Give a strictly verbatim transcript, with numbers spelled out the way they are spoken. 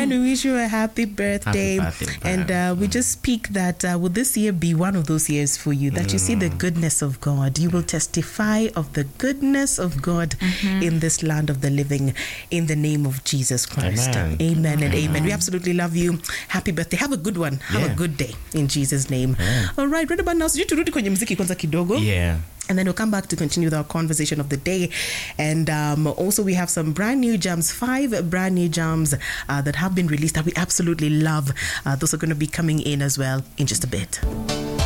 And we wish you a happy birthday. Happy birthday, and uh, we just speak that uh, will this year be one of those years for you, that mm. you see the goodness of God. You will testify of the goodness of God mm-hmm. in this land of the living, in the name of Jesus Christ. Amen, amen and amen. amen. We absolutely love you. Happy birthday. Have a good one. Have yeah. a good day in Jesus' name. Yeah. All right, right about now, sijui turudi kwenye muziki kwanza kidogo. Yeah. And then we'll come back to continue with our conversation of the day. And um, also we have some brand new jams, five brand new jams uh, that have been released that we absolutely love. Uh, those are going to be coming in as well in just a bit.